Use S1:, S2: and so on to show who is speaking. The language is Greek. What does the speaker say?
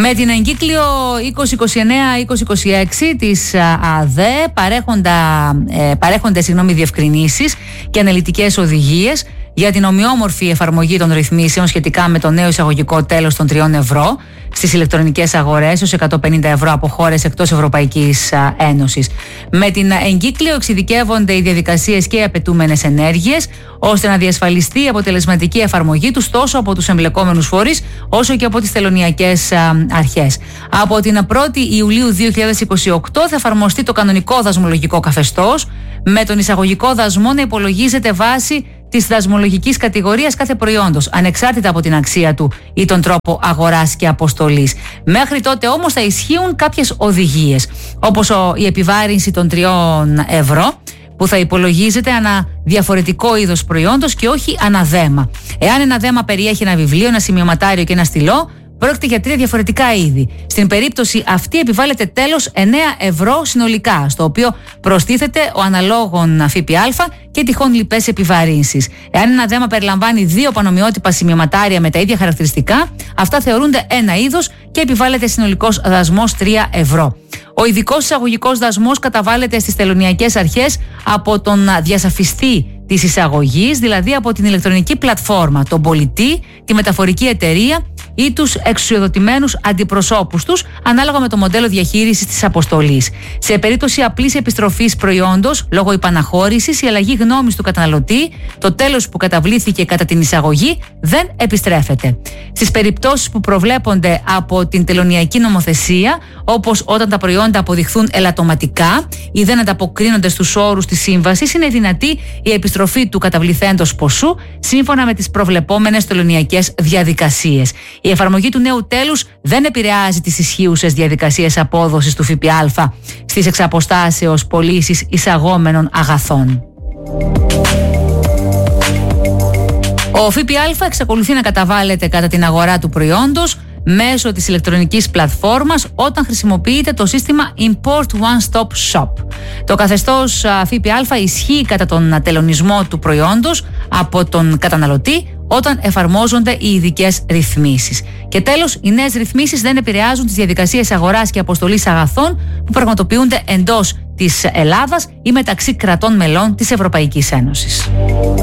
S1: Με την εγκύκλιο 2029-2026 της ΑΔΕ παρέχονται διευκρινήσεις και αναλυτικές οδηγίες για την ομοιόμορφη εφαρμογή των ρυθμίσεων σχετικά με το νέο εισαγωγικό τέλος των 3 ευρώ στις ηλεκτρονικές αγορές ως 150 ευρώ από χώρες εκτός Ευρωπαϊκής Ένωσης. Με την εγκύκλιο εξειδικεύονται οι διαδικασίες και οι απαιτούμενες ενέργειες ώστε να διασφαλιστεί η αποτελεσματική εφαρμογή τους τόσο από τους εμπλεκόμενους φορείς όσο και από τις τελωνειακές αρχές. Από την 1η Ιουλίου 2028 θα εφαρμοστεί το κανονικό δασμολογικό καθεστώς, με τον εισαγωγικό δασμό να υπολογίζεται βάση της δασμολογικής κατηγορίας κάθε προϊόντος, ανεξάρτητα από την αξία του ή τον τρόπο αγοράς και αποστολής. Μέχρι τότε όμως θα ισχύουν κάποιες οδηγίες, όπως η επιβάρυνση των 3 ευρώ, που θα υπολογίζεται ανά διαφορετικό είδος προϊόντος και όχι ανά δέμα. Εάν ένα δέμα περιέχει ένα βιβλίο, ένα σημειωματάριο και ένα στυλό, πρόκειται για 3 διαφορετικά είδη. Στην περίπτωση αυτή επιβάλλεται τέλος 9 ευρώ συνολικά, στο οποίο προστίθεται ο αναλόγων ΦΠΑ και τυχόν λοιπές επιβαρύνσεις. Εάν ένα δέμα περιλαμβάνει 2 πανομοιότυπα σημειωματάρια με τα ίδια χαρακτηριστικά, αυτά θεωρούνται ένα είδος και επιβάλλεται συνολικός δασμός 3 ευρώ. Ο ειδικός εισαγωγικός δασμός καταβάλλεται στις τελωνειακές αρχές από τον διασαφιστή της εισαγωγής, δηλαδή από την ηλεκτρονική πλατφόρμα, τον πολιτή, τη μεταφορική εταιρεία ή τους εξουσιοδοτημένους αντιπροσώπους τους, ανάλογα με το μοντέλο διαχείρισης της αποστολής. Σε περίπτωση απλής επιστροφής προϊόντος, λόγω υπαναχώρησης ή αλλαγή γνώμης του καταναλωτή, το τέλος που καταβλήθηκε κατά την εισαγωγή δεν επιστρέφεται. Στις περιπτώσεις που προβλέπονται από την τελωνειακή νομοθεσία, όπως όταν τα προϊόντα αποδειχθούν ελαττωματικά ή δεν ανταποκρίνονται στους όρους της σύμβασης, είναι δυνατή η επιστροφή του καταβληθέντος ποσού σύμφωνα με τις προβλεπόμενες τελωνειακές διαδικασίες. Η εφαρμογή του νέου τέλους δεν επηρεάζει τις ισχύουσες διαδικασίες απόδοσης του ΦΠΑ στις εξαποστάσεως πωλήσεις εισαγόμενων αγαθών. Ο ΦΠΑ εξακολουθεί να καταβάλλεται κατά την αγορά του προϊόντος μέσω της ηλεκτρονικής πλατφόρμας όταν χρησιμοποιείται το σύστημα Import One Stop Shop. Το καθεστώς ΦΠΑ ισχύει κατά τον τελωνισμό του προϊόντος από τον καταναλωτή όταν εφαρμόζονται οι ειδικές ρυθμίσεις. Και τέλος, οι νέες ρυθμίσεις δεν επηρεάζουν τις διαδικασίες αγοράς και αποστολής αγαθών που πραγματοποιούνται εντός της Ελλάδας ή μεταξύ κρατών μελών της Ευρωπαϊκής Ένωσης.